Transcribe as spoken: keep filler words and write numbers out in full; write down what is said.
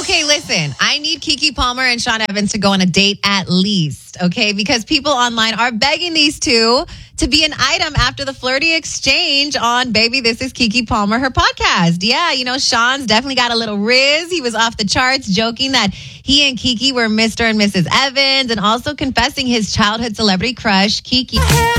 Okay, listen, I need Keke Palmer and Sean Evans to go on a date at least, okay? Because people online are begging these two to be an item after the flirty exchange on Baby This Is Keke Palmer, her podcast. Yeah, you know, Sean's definitely got a little riz. He was off the charts joking that he and Keke were Mister and Missus Evans and also confessing his childhood celebrity crush, Keke.